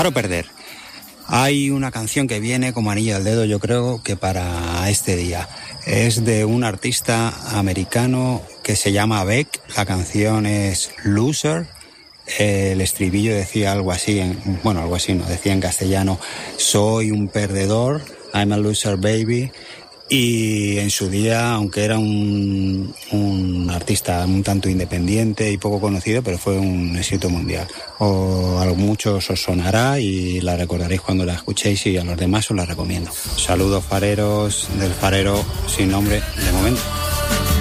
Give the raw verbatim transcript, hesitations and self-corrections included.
Triunfar o perder. Hay una canción que viene como anillo al dedo, yo creo que para este día. Es de un artista americano que se llama Beck. La canción es Loser. El estribillo decía algo así, en, bueno, algo así, no, decía en castellano: soy un perdedor, I'm a loser baby. Y en su día, aunque era un, un artista un tanto independiente y poco conocido, pero fue un éxito mundial. O a muchos os sonará y la recordaréis cuando la escuchéis, y a los demás os la recomiendo. Saludos fareros del farero sin nombre de momento.